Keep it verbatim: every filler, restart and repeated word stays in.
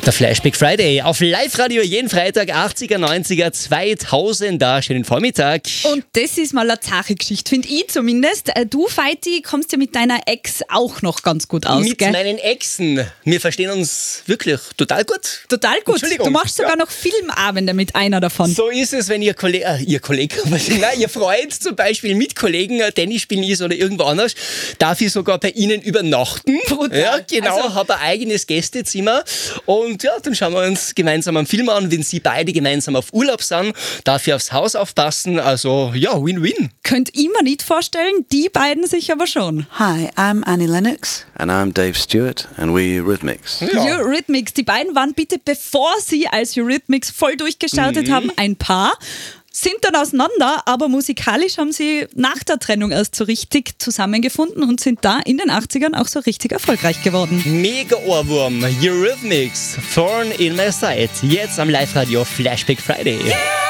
Der Flashback Friday auf Live-Radio jeden Freitag, achtziger, neunziger, zweitausender. Schönen Vormittag. Und das ist mal eine zache Geschichte, finde ich zumindest. Du, Feiti, kommst ja mit deiner Ex auch noch ganz gut aus, Mit gell? meinen Exen. Wir verstehen uns wirklich total gut. Total gut. Entschuldigung. Du machst sogar Ja. noch Filmabende mit einer davon. So ist es, wenn ihr Kollege, äh, ihr Kollege, nein, ihr Freund zum Beispiel mit Kollegen äh, Tennis spielen ist oder irgendwo anders, darf ich sogar bei ihnen übernachten. Brutal. Ja, genau, Also- habe ein eigenes Gästezimmer und ja, dann schauen wir uns gemeinsam einen Film an. Wenn sie beide gemeinsam auf Urlaub sind, darf ich aufs Haus aufpassen. Also ja, Win-Win. Könnt ihr mir nicht vorstellen, die beiden sich aber schon. Hi, I'm Annie Lennox. And I'm Dave Stewart, and we Eurythmics. Ja. Eurythmics, die beiden waren bitte, bevor sie als Eurythmics voll durchgestartet Mhm. haben, ein Paar. Sind dann auseinander, aber musikalisch haben sie nach der Trennung erst so richtig zusammengefunden und sind da in den achtzigern auch so richtig erfolgreich geworden. Mega Ohrwurm, Eurythmics, Thorn in my side. Jetzt am Live-Radio Flashback Friday.